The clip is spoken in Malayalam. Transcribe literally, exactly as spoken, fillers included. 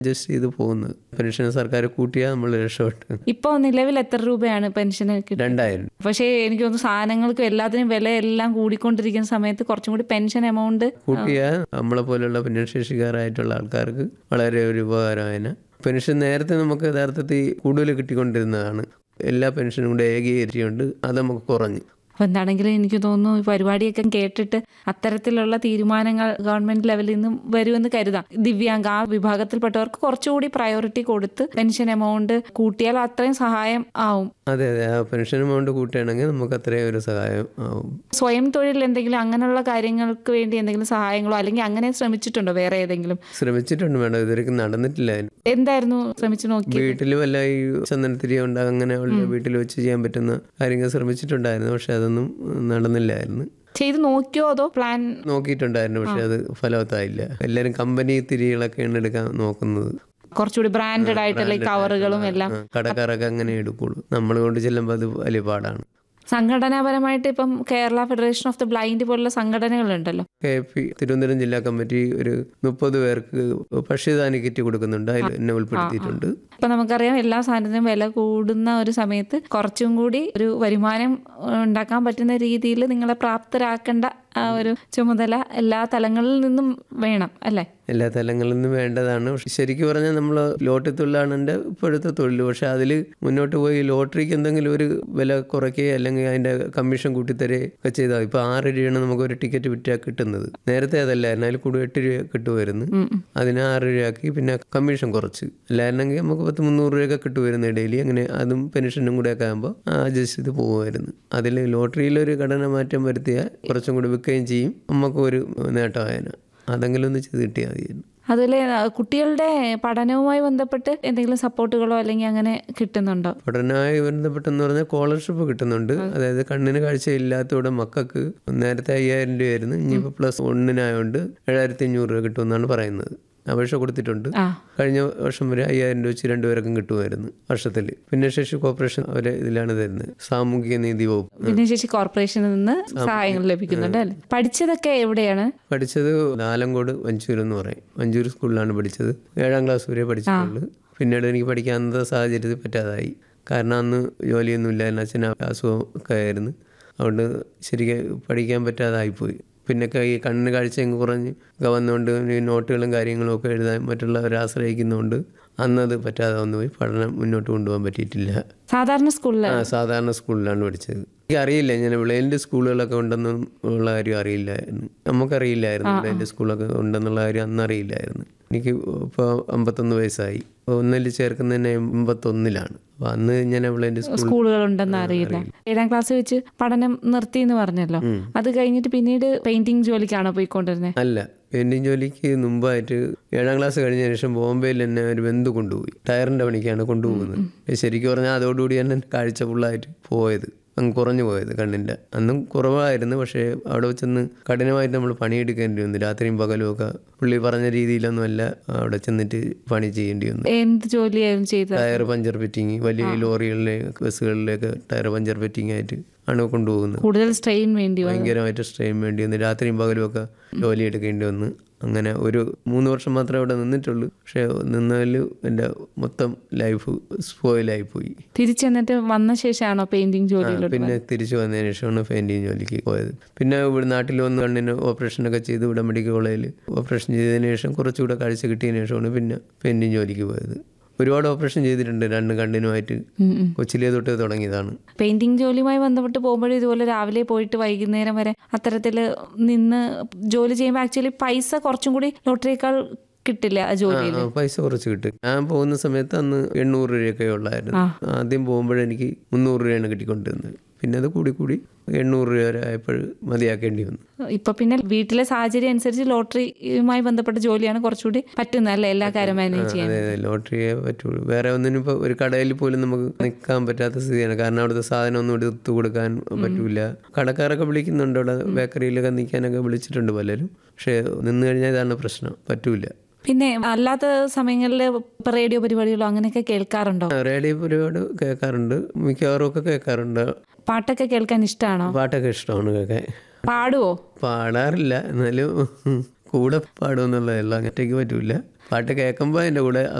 അഡ്ജസ്റ്റ് ചെയ്ത് പോകുന്നത്. പെൻഷൻ സർക്കാർ കൂട്ടിയാൽ നമ്മൾ രക്ഷപ്പെട്ടു. ഇപ്പോൾ നിലവിൽ എത്ര രൂപയാണ് പെൻഷന് കിട്ടുന്നത്? രണ്ടായിരം. പക്ഷേ എനിക്ക് തോന്നുന്നു സാധനങ്ങൾക്കും എല്ലാത്തിനും വില എല്ലാം കൂടിക്കൊണ്ടിരിക്കുന്ന സമയത്ത് കുറച്ചും കൂടി പെൻഷൻ എമൗണ്ട് കൂട്ടിയാൽ നമ്മളെ പോലെയുള്ള ഭിന്നശേഷിക്കാരായിട്ടുള്ള ആൾക്കാർക്ക് വളരെ ഒരു ഉപകാരമായതിന്. പെൻഷൻ നേരത്തെ നമുക്ക് യഥാർത്ഥത്തിൽ കൂടുതൽ കിട്ടിക്കൊണ്ടിരുന്നതാണ്. എല്ലാ പെൻഷനും കൂടെ ഏകീകരിച്ചുകൊണ്ട് അത് നമുക്ക് കുറഞ്ഞു. അപ്പോൾ എന്താണെങ്കിലും എനിക്ക് തോന്നുന്നു ഈ പരിപാടിയൊക്കെ കേട്ടിട്ട് അത്തരത്തിലുള്ള തീരുമാനങ്ങൾ ഗവൺമെന്റ് ലെവലിൽ നിന്നും വരുമെന്ന് കരുതാം. ദിവ്യാംഗ ആ വിഭാഗത്തിൽപ്പെട്ടവർക്ക് കുറച്ചുകൂടി പ്രയോറിറ്റി കൊടുത്ത് പെൻഷൻ എമൗണ്ട് കൂട്ടിയാൽ അത്രയും സഹായം ആവും. അതെ അതെ ആ പെൻഷൻ എമൗണ്ട് കൂട്ടുകയാണെങ്കിൽ നമുക്ക് അത്രയും ഒരു സഹായം ആവും. സ്വയം തൊഴിൽ എന്തെങ്കിലും അങ്ങനെയുള്ള കാര്യങ്ങൾക്ക് വേണ്ടി എന്തെങ്കിലും സഹായങ്ങളോ അല്ലെങ്കിൽ അങ്ങനെ ശ്രമിച്ചിട്ടുണ്ടോ വേറെ ഏതെങ്കിലും? ശ്രമിച്ചിട്ടുണ്ട് മേഡം, ഇതുവരെയ്ക്കും നടന്നിട്ടില്ല. എന്തായിരുന്നു ശ്രമിച്ചു നോക്കി? വീട്ടിൽ വല്ല ഈ ചന്ദനത്തിരി ഉണ്ട് അങ്ങനെ വീട്ടിൽ വെച്ച് ചെയ്യാൻ പറ്റുന്ന കാര്യങ്ങൾ ശ്രമിച്ചിട്ടുണ്ടായിരുന്നു. പക്ഷെ അതൊന്നും നടന്നില്ലായിരുന്നു. ചെയ്ത് നോക്കിയോ അതോ പ്ലാൻ നോക്കിയിട്ടുണ്ടായിരുന്നു, പക്ഷെ അത് ഫലവത്തായില്ല. എല്ലാവരും കമ്പനി തിരികളൊക്കെയാണ് എടുക്കാൻ നോക്കുന്നത്. കുറച്ചുകൂടി ബ്രാൻഡഡ് ആയിട്ടുള്ള ഈ കവറുകളും എല്ലാം കടക്കാരൊക്കെ അങ്ങനെ എടുക്കുള്ളൂ. നമ്മൾ കൊണ്ട് ചെല്ലുമ്പോൾ അത് വലിയ പാടാണ്. സംഘടനാപരമായിട്ട് ഇപ്പം Kerala federation of the blind പോലുള്ള സംഘടനകളുണ്ടല്ലോ. കെ പി തിരുവനന്തപുരം ജില്ലാ കമ്മിറ്റി ഒരു മുപ്പത് പേർക്ക് ഭക്ഷ്യധാന്യ കിറ്റ് കൊടുക്കുന്നുണ്ട്. അതിൽ എന്നെ ഉൾപ്പെടുത്തിയിട്ടുണ്ട്. ഇപ്പൊ നമുക്കറിയാം എല്ലാ സാധനത്തിനും വില കൂടുന്ന ഒരു സമയത്ത് കുറച്ചും കൂടി ഒരു വരുമാനം ഉണ്ടാക്കാൻ പറ്റുന്ന രീതിയിൽ നിങ്ങളെ പ്രാപ്തരാക്കേണ്ട ആ ഒരു ചുമതല എല്ലാ തലങ്ങളിൽ നിന്നും വേണം അല്ലേ? എല്ലാ തലങ്ങളിൽ നിന്നും വേണ്ടതാണ്. ശരിക്കും പറഞ്ഞാൽ നമ്മൾ ലോട്ടറി തൊഴിലാണ് എൻ്റെ ഇപ്പോഴത്തെ തൊഴിൽ. പക്ഷെ അതിൽ മുന്നോട്ട് പോയി ലോട്ടറിക്ക് എന്തെങ്കിലും ഒരു വില കുറയ്ക്കുകയോ അല്ലെങ്കിൽ അതിൻ്റെ കമ്മീഷൻ കൂട്ടിത്തരുകയോ ഒക്കെ ചെയ്താൽ ഇപ്പോൾ ആറ് രൂപയാണ് നമുക്ക് ഒരു ടിക്കറ്റ് വിറ്റാൽ കിട്ടുന്നത്. നേരത്തെ അതല്ലായിരുന്നു, അതിൽ കൂടുതൽ എട്ട് രൂപ കിട്ടുമായിരുന്നു. അതിന് ആറ് രൂപയാക്കി പിന്നെ കമ്മീഷൻ കുറച്ച്. അല്ലായിരുന്നെങ്കിൽ നമുക്ക് പത്ത് മുന്നൂറ് രൂപയൊക്കെ കിട്ടുമായിരുന്നു ഡെയിലി. അങ്ങനെ അതും പെൻഷനും കൂടെ ഒക്കെ ആകുമ്പോൾ അഡ്ജസ്റ്റ് ചെയ്ത് പോകുമായിരുന്നു. അതിൽ ലോട്ടറിയിലൊരു ഘടന മാറ്റം വരുത്തിയാൽ കുറച്ചും കൂടി വിൽക്കുകയും ചെയ്യും, നമുക്കൊരു നേട്ടമായതിന്. അതെങ്കിലും ഒന്ന് ചെയ്ത് കിട്ടിയാൽ മതിയായിരുന്നു. അതുപോലെ കുട്ടികളുടെ പഠനവുമായി ബന്ധപ്പെട്ട് എന്തെങ്കിലും സപ്പോർട്ടുകളോ അല്ലെങ്കിൽ അങ്ങനെ കിട്ടുന്നുണ്ടോ? പഠനവുമായി ബന്ധപ്പെട്ടെന്ന് പറഞ്ഞാൽ സ്കോളർഷിപ്പ് കിട്ടുന്നുണ്ട്. അതായത് കണ്ണിന് കാഴ്ചയില്ലാത്തവിടെ മക്കൾക്ക് നേരത്തെ അയ്യായിരം രൂപയായിരുന്നു, ഇനിയിപ്പോൾ പ്ലസ് ഒന്നിനായോണ്ട് ഏഴായിരത്തി അഞ്ഞൂറ് രൂപ കിട്ടുമെന്നാണ് പറയുന്നത്. അപേക്ഷ കൊടുത്തിട്ടുണ്ട്. കഴിഞ്ഞ വർഷം വരെ അയ്യായിരം രൂപ വെച്ച് രണ്ടുപേർക്കും കിട്ടുമായിരുന്നു വർഷത്തിൽ. ഭിന്നശേഷി കോർപ്പറേഷൻ അവരെ ഇതിലാണ് തരുന്നത്, സാമൂഹിക നീതി വകുപ്പ്. ഭിന്നശേഷി കോർപ്പറേഷനിൽ നിന്ന് സഹായങ്ങൾ ലഭിക്കുന്നുണ്ട് അല്ലേ? പഠിച്ചതൊക്കെ എവിടെയാണ് പഠിച്ചത്? ആലങ്കോട് വഞ്ചൂർ എന്ന് പറയും, വഞ്ചൂർ സ്കൂളിലാണ് പഠിച്ചത്. ഏഴാം ക്ലാസ് വരെ പഠിച്ചിട്ടുള്ളൂ. പിന്നീട് എനിക്ക് പഠിക്കാൻ അന്നത്തെ സാഹചര്യത്തിൽ പറ്റാതായി. കാരണം അന്ന് ജോലിയൊന്നുമില്ല, അച്ഛന് അസുഖം ഒക്കെ ആയിരുന്നു. അതുകൊണ്ട് ശരിക്കും പഠിക്കാൻ പറ്റാതായിപ്പോയി. പിന്നെ ഈ കണ്ണിന് കാഴ്ച അങ്ങ് കുറഞ്ഞ് വന്നുകൊണ്ട് ഈ നോട്ടുകളും കാര്യങ്ങളും ഒക്കെ എഴുതാൻ മറ്റുള്ളവരെ ആശ്രയിക്കുന്നതുകൊണ്ട് അന്നത് പറ്റാതെ വന്നു പോയി. പഠനം മുന്നോട്ട് കൊണ്ടുപോകാൻ പറ്റിയിട്ടില്ല. സാധാരണ സ്കൂളിൽ ആ സാധാരണ സ്കൂളിലാണ് പഠിച്ചത്. എനിക്ക് അറിയില്ല ഇങ്ങനെ ബ്ലൈൻഡ് സ്കൂളുകളൊക്കെ ഉണ്ടെന്നും ഉള്ള കാര്യം അറിയില്ലായിരുന്നു. നമുക്കറിയില്ലായിരുന്നു ബ്ലൈൻഡ് സ്കൂളൊക്കെ ഉണ്ടെന്നുള്ള കാര്യം അന്നറിയില്ലായിരുന്നു. എനിക്ക് ഇപ്പോൾ അമ്പത്തൊന്ന് വയസ്സായി. ഒന്നിൽ ചേർക്കുന്നതന്നെ എൺപത്തൊന്നിലാണ്. അപ്പോൾ അന്ന് ഞാൻ ബ്ലൈൻഡ് സ്കൂളുകളുണ്ടെന്ന് അറിയില്ല. ഏഴാം ക്ലാസ് വെച്ച് പഠനം നിർത്തി എന്ന് പറഞ്ഞല്ലോ, അത് കഴിഞ്ഞിട്ട് പിന്നീട് പെയിന്റിങ് ജോലിക്കാണോ പോയിക്കൊണ്ടിരുന്നത്? അല്ല, പെയിന്റിങ് ജോലിക്ക് മുമ്പായിട്ട് ഏഴാം ക്ലാസ് കഴിഞ്ഞ ശേഷം ബോംബെയിൽ എന്നെ ഒരു ബന്ധു കൊണ്ടുപോയി. ടയറിൻ്റെ പണിക്കാണ് കൊണ്ടുപോകുന്നത്. ശരിക്കും പറഞ്ഞാൽ അതോടുകൂടി തന്നെ കാഴ്ച ഫുള്ളായിട്ട് പോയത്, അങ്ങ് കുറഞ്ഞു പോയത് കണ്ണിൻ്റെ. അന്നും കുറവായിരുന്നു, പക്ഷേ അവിടെ ചെന്ന് കഠിനമായിട്ട് നമ്മൾ പണിയെടുക്കേണ്ടി വന്നു. രാത്രിയും പകലും ഒക്കെ പുള്ളി പറഞ്ഞ രീതിയിലൊന്നും അല്ല അവിടെ ചെന്നിട്ട് പണി ചെയ്യേണ്ടി വന്നു. എന്ത് ജോലിയായിരുന്നു ചെയ്തത്? ടയർ പഞ്ചർ ഫിറ്റിങ്, വലിയ ലോറികളിലെ ബസ്സുകളിലേക്ക് ടയർ പഞ്ചർ ഫിറ്റിംഗ് ആയിട്ട് ആണ് കൊണ്ടുപോകുന്നത്. കൂടുതൽ സ്ട്രെയിൻ വേണ്ടി ഭയങ്കരമായിട്ട് സ്ട്രെയിൻ വേണ്ടി വന്നു. രാത്രിയും പകലും ഒക്കെ ജോലി എടുക്കേണ്ടി വന്നു. അങ്ങനെ ഒരു മൂന്ന് വർഷം മാത്രമേ അവിടെ നിന്നിട്ടുള്ളൂ. പക്ഷേ നിന്നതിൽ എൻ്റെ മൊത്തം ലൈഫ് സ്പോയിലായിപ്പോയി. തിരിച്ചെന്നിട്ട് വന്ന ശേഷമാണോ പെയിന്റിങ് ജോലി? പിന്നെ തിരിച്ചു വന്നതിന് ശേഷമാണ് പെയിന്റിങ് ജോലിക്ക് പോയത്. പിന്നെ ഇവിടെ നാട്ടിൽ വന്ന് കണ്ണിന് ഓപ്പറേഷനൊക്കെ ചെയ്ത് ഇവിടെ മെഡിക്കൽ കോളേജിൽ ഓപ്പറേഷൻ ചെയ്തതിന് ശേഷം കുറച്ചുകൂടെ കാഴ്ച കിട്ടിയതിന് ശേഷമാണ് പിന്നെ പെയിന്റിങ് ജോലിക്ക് പോയത്. ഒരുപാട് ഓപ്പറേഷൻ ചെയ്തിട്ടുണ്ട് രണ്ട് കണ്ണിനുമായിട്ട്. കൊച്ചിലേ തൊട്ട് തുടങ്ങിയതാണ്. പെയിന്റിങ് ജോലിയുമായി ബന്ധപ്പെട്ട് പോകുമ്പോഴും ഇതുപോലെ രാവിലെ പോയിട്ട് വൈകുന്നേരം വരെ അത്തരത്തിൽ നിന്ന് ജോലി ചെയ്യുമ്പോൾ ആക്ച്വലി പൈസ കുറച്ചും കൂടി ലോട്ടറിയേക്കാൾ കിട്ടില്ല ആ ജോലിയിൽ? പൈസ കുറച്ച് കിട്ടും. ഞാൻ പോകുന്ന സമയത്ത് അന്ന് എണ്ണൂറ് രൂപയൊക്കെ ഉള്ളായിരുന്നു. ആദ്യം പോകുമ്പോഴെനിക്ക് മുന്നൂറ് രൂപയാണ് കിട്ടിക്കൊണ്ടിരുന്നത്. പിന്നെ അത് കൂടി കൂടി എണ്ണൂറ് രൂപ വരെ ആയപ്പോൾ മതിയാക്കേണ്ടി വന്നു. ഇപ്പൊ പിന്നെ വീട്ടിലെ സാഹചര്യം അനുസരിച്ച് ലോട്ടറിയുമായി ബന്ധപ്പെട്ട ജോലിയാണ് കുറച്ചുകൂടി പറ്റുന്നത് അല്ലേ എല്ലാ കാര്യം മാനേജ് ചെയ്യാൻ? അതെ അതെ, ലോട്ടറിയെ പറ്റുള്ളൂ. വേറെ ഒന്നിനും ഇപ്പോൾ ഒരു കടയിൽ പോലും നമുക്ക് നിൽക്കാൻ പറ്റാത്ത സ്ഥിതിയാണ്. കാരണം അവിടുത്തെ സാധനം ഒന്നും എടുത്തു കൊടുക്കാൻ പറ്റൂല. കടക്കാരൊക്കെ വിളിക്കുന്നുണ്ട്, അവിടെ ബേക്കറിയിലൊക്കെ നിൽക്കാനൊക്കെ വിളിച്ചിട്ടുണ്ട് പലരും. പക്ഷേ നിന്ന് കഴിഞ്ഞാൽ ഇതാണ് പ്രശ്നം, പറ്റൂല. പിന്നെ അല്ലാത്ത സമയങ്ങളിൽ റേഡിയോ പരിപാടികളോ അങ്ങനെയൊക്കെ കേൾക്കാറുണ്ടോ? റേഡിയോ പരിപാടി കേൾക്കാറുണ്ട്, മിക്കവാറും ഒക്കെ കേൾക്കാറുണ്ട്. പാട്ടൊക്കെ കേൾക്കാൻ ഇഷ്ടമാണോ? പാട്ടൊക്കെ ഇഷ്ടമാണ് കേൾക്കാൻ. പാടുവോ? പാടാറില്ല, എന്നാലും കൂടെ പാടുമെന്നുള്ളതല്ല, അങ്ങനത്തേക്ക് പറ്റൂല. പാട്ട് കേൾക്കുമ്പോൾ അതിൻ്റെ കൂടെ